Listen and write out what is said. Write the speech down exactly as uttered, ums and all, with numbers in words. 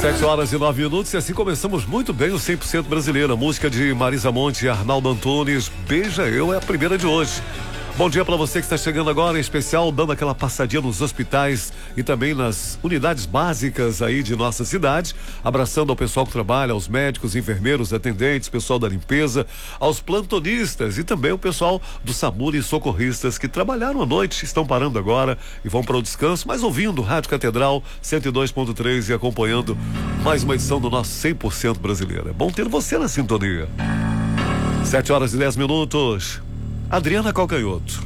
Sete horas e nove minutos e assim começamos muito bem o cem por cento brasileiro. A música de Marisa Monte e Arnaldo Antunes, Beija Eu, é a primeira de hoje. Bom dia para você que está chegando agora, em especial dando aquela passadinha nos hospitais e também nas unidades básicas aí de nossa cidade, abraçando ao pessoal que trabalha, aos médicos, enfermeiros, atendentes, pessoal da limpeza, aos plantonistas e também o pessoal do SAMU e socorristas que trabalharam à noite, estão parando agora e vão para o descanso, mas ouvindo Rádio Catedral cento e dois ponto três e acompanhando mais uma edição do nosso cem por cento brasileiro. É bom ter você na sintonia. Sete horas e dez minutos. Adriana Calcanhoto.